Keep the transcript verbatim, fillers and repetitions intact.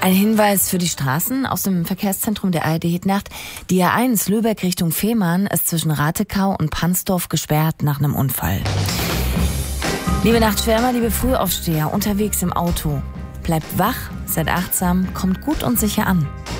Ein Hinweis für die Straßen aus dem Verkehrszentrum der A R D Hitnacht. Die A eins Lübeck Richtung Fehmarn ist zwischen Ratekau und Pansdorf gesperrt nach einem Unfall. Liebe Nachtschwärmer, liebe Frühaufsteher, unterwegs im Auto. Bleibt wach, seid achtsam, kommt gut und sicher an.